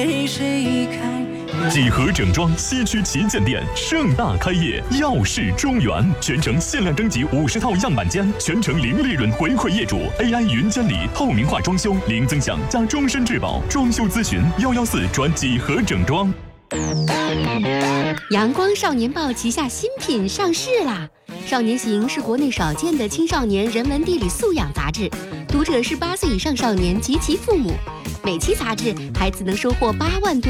几何整装西区旗舰店盛大开业，耀世中原，全程限量征集50套样板间，全程零利润回馈业主 ，AI 云监理，透明化装修，零增享加终身质保，装修咨询114转几何整装。 阳光少年报旗下新品上市啦！少年行是国内少见的青少年人文地理素养杂志，读者是8岁以上少年及其父母。每期杂志，孩子能收获8万多